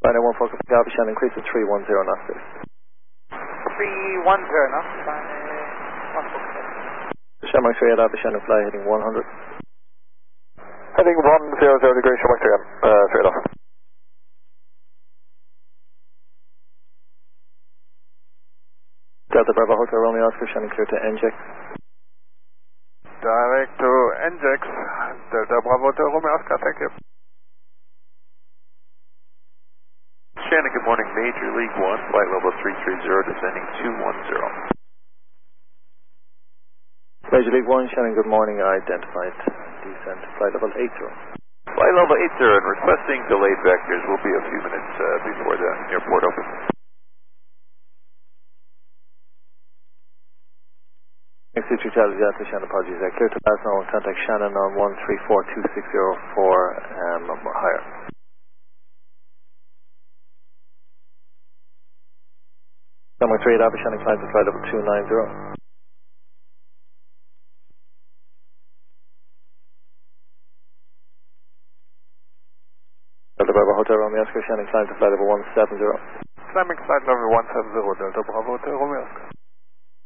Final 1 focus, Galveston, Shannon, increase to 310 knots, please. 310 knots, Final 1 focus. Shamrock 3 at Alpha Shannon, fly heading 100. Heading 100 degrees, Shamrock 3 straight off. Delta Bravo Hotel Romeo Oscar, Shannon clear to NJX. Direct to NJX, Delta Bravo Hotel Romeo Oscar, thank you. Shannon, good morning. Major League 1, flight level 330, descending 210. Major League 1, Shannon, good morning. Identified descent, flight level 80. Flight level 80 and requesting delayed vectors. Will be a few minutes before the airport opens. Next to Charlie Delta, Shannon, apologies. Clear to pass now and contact Shannon on 1342604 higher. Number 3 at Alpha Shannon, climb to flight level 290. Delta Bravo Hotel Romeo Oscar, Shannon, climb to flight level 170. Climbing flight level 170, Delta Bravo Hotel Romeo Oscar.